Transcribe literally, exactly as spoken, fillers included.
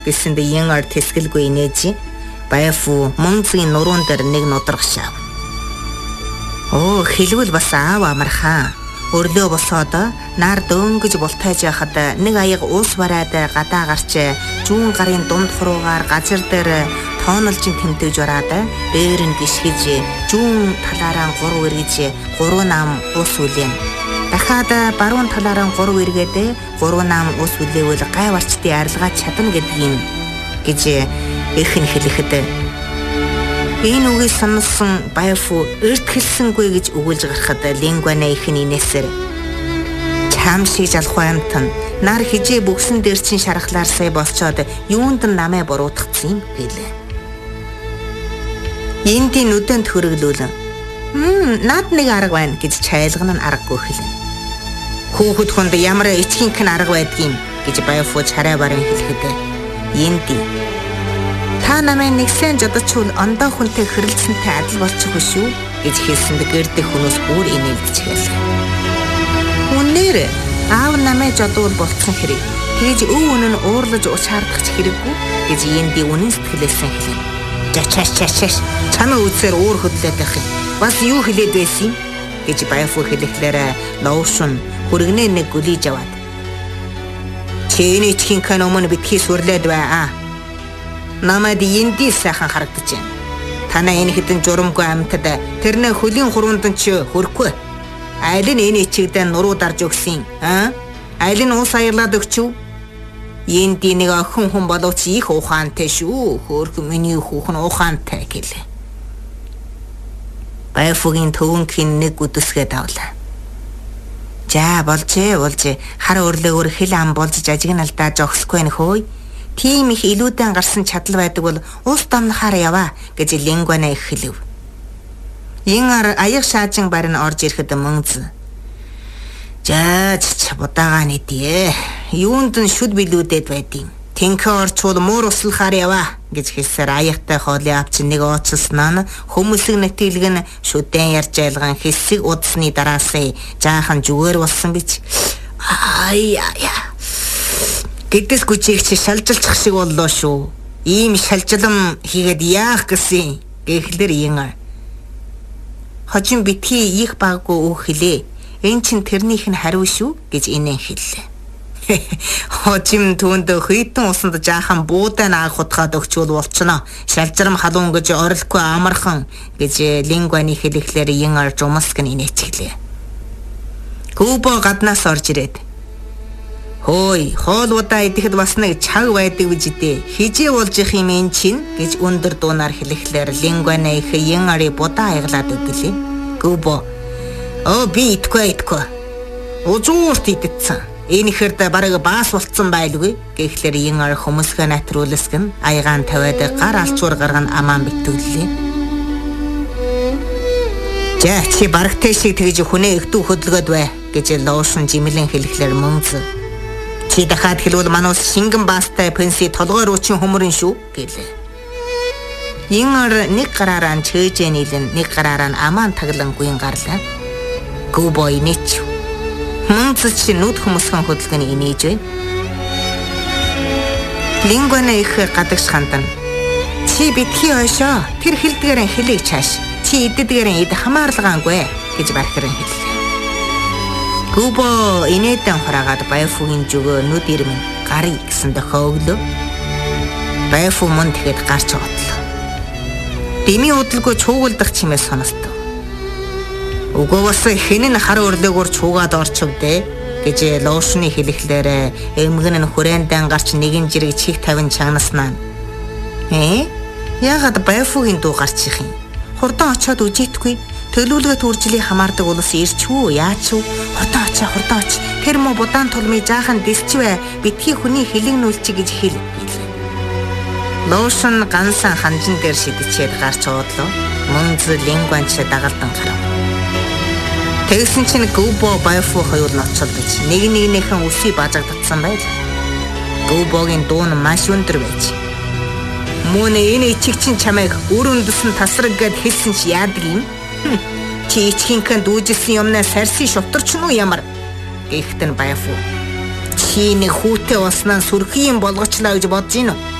гэсэнд Янгар тэсгэлгүй инээж Баяфу мөнцгийн нуруунд дээр нэг нудрагшаа. Оо хэлвэл бас аав амархан. Өрлөө босоод нар дөнгөж бултайж яхад нэг аяг уус бараад гадаа гарч зүүн гарын дунд хуруугаар газар дээр тоонолжин тэмтэж ороод дээр нь гიშгэж зүүн талаараа гурав эргэж гурван нам ус үлээн. Дахиад баруун талаараа гурав эргээд гурван нам ус үлээвэл гай барчдын арилгаж чадна гэдгийг гэж эрхэн хэлэхэд энэ үгийг сонсон Баяфу эртгэлсэнгүй гэж өгүүлж гарахад Лингуана их нинээсэр чам шиг жалхуу амтан нар хижээ бүгсэн дээр чин шарахлаар сая болцоод юунд нь намайг буруутгацсан юм гэлээ. Энди нүдэнд хөрөглүүлэн "Хм, над нэг арга байна" гэж чайлган нь аргагүй хэлээ. Хүүхэд хүнд ямар эцгийнх нь арга байдгийг гэж Баяфу чарай баран хэлэхэд Энди "Та намайг нэгсэн жодочвол ондоо хүнтэй хэрэлцэнтэй адил болчихгүй шүү" гэж хэлсэнд гэрдэх хүмүүс бүр инээлдэж гэлээ. Үнээр аав намайг жодвол болцсон хэрэг. Тэгэж өв үнэн уурлаж учаардах хэрэггүй гэж Энди үнэн сэтгэлээсээ хэлээ. "Жачаш чашаш чамаа үзээр уур хөдлөд байх юм. Бас юу хэлээд байсан юм?" гэж Баяфу хэлэхлээр Лоушун хүргэнээ нэг гүлийж аваад "Чиний чихэн кан өмнө битгий сүрлээд бай аа. Намайд Энди сайхан харагдаж байна. Танаа энэ хэдэн журамгүй амьтад тэрнээ хөлийн хуруунд нь ч хөрөхгүй. Айл нь энэ ичигдээ нуруу дарж өгсөн аа? Айл нь ус аярлаад өгчүү? Энди нэг охин хүн боловч их ухаантай шүү. Хөөрхөн миний хүүхэн ухаантай" гэлээ. Баяфугийн төвөнхийн нэг үдэсгээ давлаа. "За болжээ болжээ. Хар өрлөөгөр хэл ам болж ажигналдаа жогсохгүй нөхөө. Тийм их илүүдэн гарсан чадал байдаг бол ус дамнахаар яваа" гэж Лингуана их хэлв. Янгар аяг шаажин барин орж ирэхэд мөнз "За ч будаага нэдээ. Юунд нь шүд билүүдэд байдیں۔ Тинхэ орчвол муур услахаар яваа" гэж хэлсээр аягтай хоолыг авч нэг ооцолсноо хүмүүсэг нэтгэлэг нь шүдэн ярьж айлган хэсэг удсны дараасаа жаахан зүгээр болсон бич. "Ай яа. Гэдэс гүчигч шалжилчих шиг боллоо шүү. Ийм шалжилам хийгээд яах гэсэн" гэхлээр Янгар "Хожим битгий их баггүй өөх хэлээ. Энд чин тэрнийх нь хариу шүү" гэж инээ хэллээ. "Хожим түүнд хитэн усанд жаахан буудай нааг хутгаад өгчвөл болчихно. Шалжрам халуун гэж орилгүй амархан" гэж Лингуаны хэлэхлээр Янгар жумсг нь инээчихлээ. Гүбо гаднаас орж ирээд "Хөөй, хоолуудаа идэхэд бас нэг чаг байдаг биз дээ. Хижээ болж их юм эн чин" гэж өндөр дуунаар хэлэхлээр Лингуана их Янгари будаа аяглаад өглөө. Гүбо "Оо би идэхгүй идэхгүй. Узуурт идэтсэн. Энэ ихэрд бараг баас болцсон байлгүй" гэхлээр Янгар хүмүүсгээ натруулсгэн аягаан тавиад гар алчуур гарган амаан битүүллээ. "За чи барагтай шиг тэгж хүнээ ихдүү хөдөлгөөд бай" гэж Лоушун жимлэн хэлэхлээр мөнз "Чи дахиад хэлвэл манус шингэн баастай пенси толгой руучин хөмөрөн шүү" гэлээ. Янгар нэг гараараа чөөжээ нийлэн нэг гараараа амаан таглан гуйн гарлаа. Гүбо инээч. Мөнз чи нүд хүмүүсхэн хөдөлгөнийг инээж байна. Лингуана их гадагш хандан "Чи битгий ойшоо. Тэр хэлдгээрэн хэлийг чааш. Чи идэдгээрэн ид хамаарлагаангүй" гэж бархиран хэллээ. Гүбо инээдэн хураагаад Баяфугийн зүгөө нүд ирмэн гарыг гэсэн дохиоглоо. Баяфу мөн тэгэхэд гарч одлоо. Дими удалгүй чуугалдах чимээ сонстов. "Үгүй бас хэн нь хар өрлөөгөр чуугаад орчихвдээ" гэж Лоушны хэлэхлээр эмгэн нь хүрээндээ гарч нэгэн жирэг чих тавин чагнаснаа. "Э? Яагаад Баяфугийн дуу гарчих юм? Хурдан очиод үжигдэхгүй. Төлөвлөгөөт үржлийг хамаардаг улс ирчвүү яач вэ? Хурдан очоо хурдан оч. Тэр мо будаан тулмыг жаахан дисчвэ. Битгий хүний хилэг нүүлчих гэж хэл. Лоушн гансан ханжин дээр шидчихэд гарч уудлаа. Мөнз Лингуанч дагалдан гарав. Тэгсэн чинь Гүбо Баяфу хоёр ноцолдож нэг нэгнийхэн үсийг бажагдсан байл. Гүбогийн дуу нь маш өндөр байж. Мөн энэ ичиг чинь чамайг үр өндөсөн тасраг гэд хэлсэн чи яадаг юм? Чи ичгийнхэн дүүжилсэн юмнаа сарсын шувтарч нү ямар? Гэхдээ Баяфу. Чи нэг хүүтэй болсноо сүрхий юм болгочлаа гэж бодож гин үү?